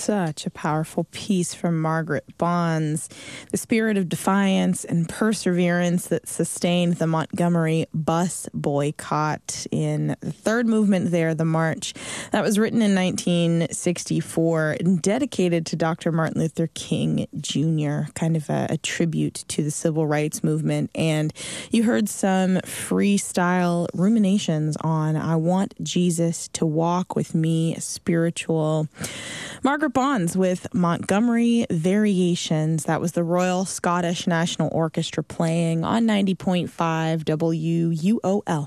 Such a powerful piece from Margaret Bonds. The spirit of defiance and perseverance that sustained the Montgomery bus boycott in the third movement there, the march. That was written in 1964 and dedicated to Dr. Martin Luther King Jr., kind of a tribute to the civil rights movement. And you heard some freestyle ruminations on I Want Jesus to Walk With Me, spiritual. Margaret Bonds with Montgomery Variations. That was the Royal Scottish National Orchestra playing on 90.5 WUOL.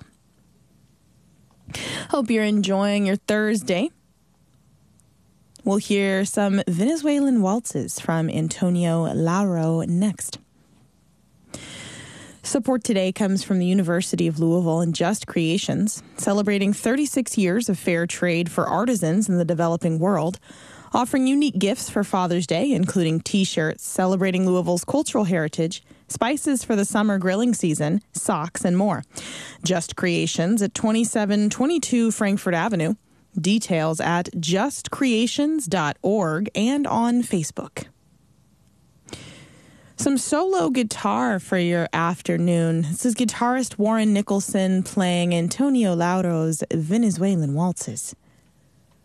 Hope you're enjoying your Thursday. We'll hear some Venezuelan waltzes from Antonio Lauro next. Support today comes from the University of Louisville and Just Creations, celebrating 36 years of fair trade for artisans in the developing world, offering unique gifts for Father's Day, including T-shirts celebrating Louisville's cultural heritage, spices for the summer grilling season, socks, and more. Just Creations at 2722 Frankfort Avenue. Details at justcreations.org and on Facebook. Some solo guitar for your afternoon. This is guitarist Warren Nicholson playing Antonio Lauro's Venezuelan waltzes.